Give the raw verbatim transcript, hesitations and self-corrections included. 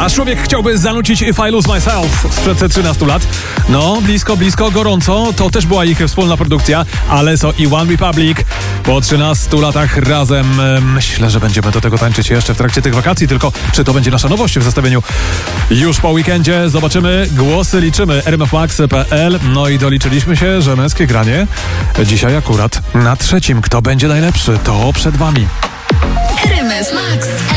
A człowiek chciałby zanucić If I Lose Myself sprzed trzynastu lat. No, blisko, blisko, gorąco. To też była ich wspólna produkcja. Alesso i One Republic po trzynastu latach razem. Myślę, że będziemy do tego tańczyć jeszcze w trakcie tych wakacji. Tylko czy to będzie nasza nowość w zestawieniu już po weekendzie? Zobaczymy. Głosy liczymy. r m f max kropka p l. No i doliczyliśmy się, że męskie granie dzisiaj akurat na trzecim. Kto będzie najlepszy? To przed wami. R M F Max.